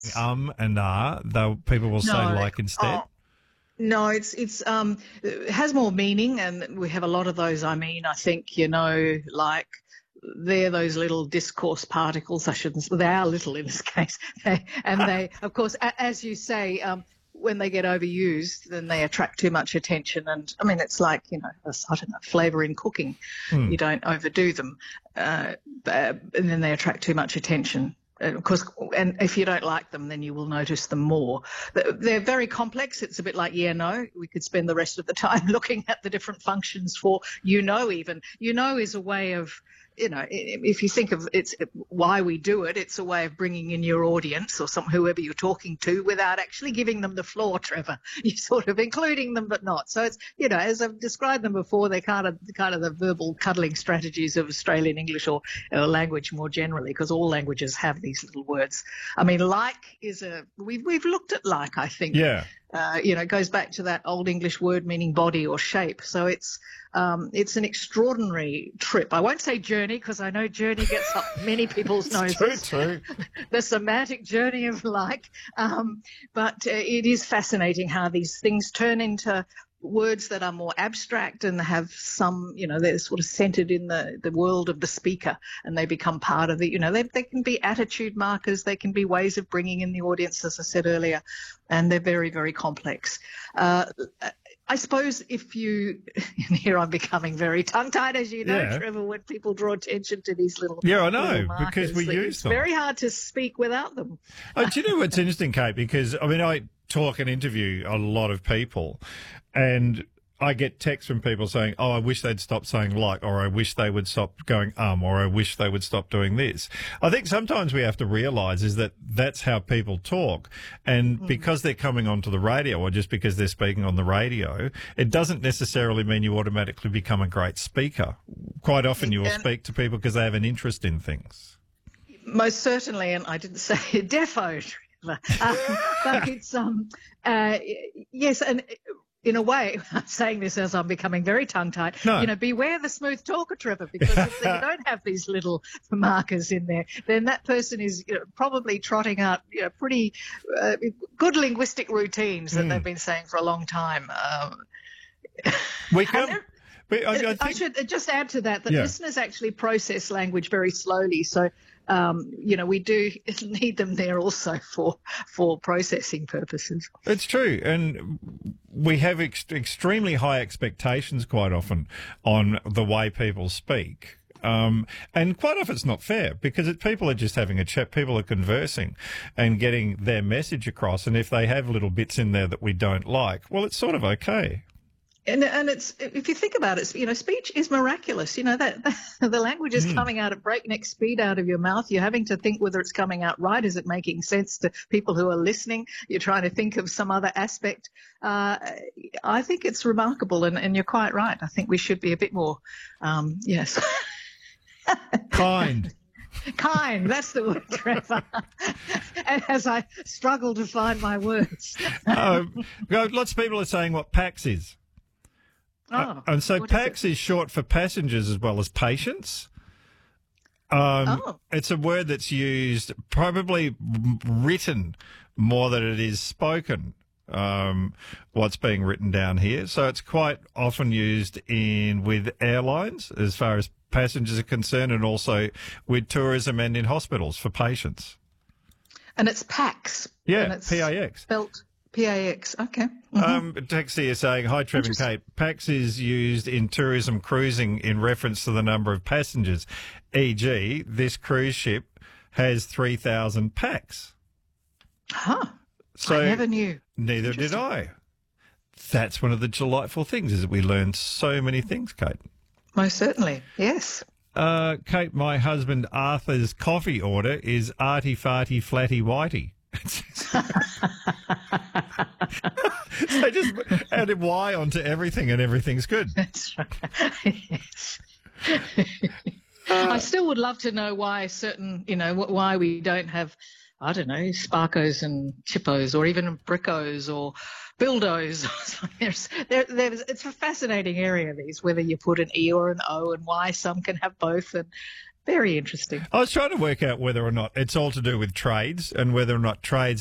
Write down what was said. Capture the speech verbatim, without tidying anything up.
Um and ah, though people will say No. like instead. Oh, no, it's it's um it has more meaning, and we have a lot of those. I mean, I think, you know, like they're those little discourse particles. I shouldn't. They are little in this case, they, and they, of course, a, as you say, um, when they get overused, then they attract too much attention. And I mean, it's like, you know, a, I don't know, flavour in cooking. Hmm. You don't overdo them, uh, and then they attract too much attention. Of course, and if you don't like them, then you will notice them more. They're very complex. It's a bit like yeah, no. We could spend the rest of the time looking at the different functions for you know even. You know is a way of, you know, if you think of it's why we do it, it's a way of bringing in your audience or some whoever you're talking to without actually giving them the floor, Trevor. You're sort of including them but not. So it's, you know, as I've described them before, they're kind of kind of the verbal cuddling strategies of Australian English or, or language more generally, because all languages have these little words. I mean, like is a we've we've looked at like, I think. Yeah. Uh, you know, it goes back to that old English word meaning body or shape. So it's um, it's an extraordinary trip. I won't say journey, because I know journey gets up many people's noses. True, true. The semantic journey of like. Um, but uh, it is fascinating how these things turn into words that are more abstract and have some, you know, they're sort of centered in the, the world of the speaker, and they become part of it. You know, they, they can be attitude markers, they can be ways of bringing in the audience, as I said earlier, and they're very, very complex. Uh, I suppose if you, and here I'm becoming very tongue-tied, as you know, Yeah. Trevor, when people draw attention to these little Yeah, I know, little markers, because we that use it's them. very hard to speak without them. Oh, do you know what's interesting, Kate? Because, I mean, I talk and interview a lot of people, and I get texts from people saying, oh, I wish they'd stop saying like, or I wish they would stop going um, or I wish they would stop doing this. I think sometimes we have to realise is that that's how people talk. And mm. because they're coming onto the radio, or just because they're speaking on the radio, it doesn't necessarily mean you automatically become a great speaker. Quite often you will And- speak to people because they have an interest in things. Most certainly, and I didn't say defo, Trevor. Um, but it's um uh yes, and in a way, I'm saying this as I'm becoming very tongue-tied. No. You know, beware the smooth talker, Trevor, because if you don't have these little markers in there, then that person is, you know, probably trotting out, you know, pretty uh, good linguistic routines that Mm. they've been saying for a long time. Um, We come. and- But I, I I think, should just add to that that Yeah. listeners actually process language very slowly. So, um, you know, we do need them there also for for processing purposes. it's true, and we have ex- extremely high expectations quite often on the way people speak. Um, and quite often it's not fair, because it, people are just having a chat, people are conversing and getting their message across. And if they have little bits in there that we don't like, well, it's sort of okay. And and it's, if you think about it, you know, speech is miraculous. You know, that, that the language is Mm. coming out at breakneck speed out of your mouth. You're having to think whether it's coming out right. Is it making sense to people who are listening? You're trying to think of some other aspect. Uh, I think it's remarkable, and, and you're quite right. I think we should be a bit more, um, yes. Kind. Kind, that's the word, Trevor. As I struggle to find my words. um, lots of people are saying what PAX is. Oh, Uh, and so what is PAX it? is short for passengers as well as patients. Um, Oh. It's a word that's used, probably written more than it is spoken, um, what's being written down here. So it's quite often used in with airlines as far as passengers are concerned, and also with tourism and in hospitals for patients. And it's PAX. Yeah, and it's P A X. Spelt P A X. Okay. Mhm. Um, Taxi is saying, hi, Trevor and Kate. PAX is used in tourism cruising in reference to the number of passengers. for example, this cruise ship has three thousand PAX. Huh. So I never knew. neither did I. That's one of the delightful things, is that we learn so many things, Kate. Most certainly. Yes. Uh, Kate, my husband Arthur's coffee order is arty farty flatty whitey. So just add a Y onto everything and everything's good. That's right. Yes. I still would love to know why certain, you know, wh- why we don't have, I don't know, Sparkos and Chippos, or even Brickos or Buildos. there's, there, there's, it's a fascinating area, these, whether you put an E or an O, and why some can have both. And Very interesting. I was trying to work out whether or not it's all to do with trades and whether or not trades